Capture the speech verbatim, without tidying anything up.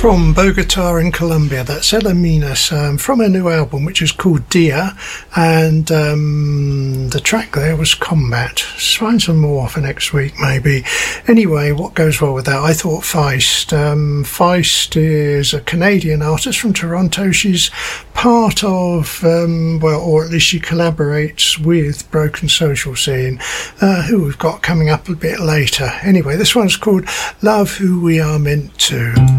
from Bogota in Colombia. That's Ella Minas um, from her new album, which is called Dia, and um, the track there was Combat. Find some more for next week, maybe. Anyway, what goes well with that? I thought Feist. Um, Feist is a Canadian artist from Toronto. She's part of, um, well, or at least she collaborates with Broken Social Scene, uh, who we've got coming up a bit later. Anyway, this one's called Love Who We Are Meant To.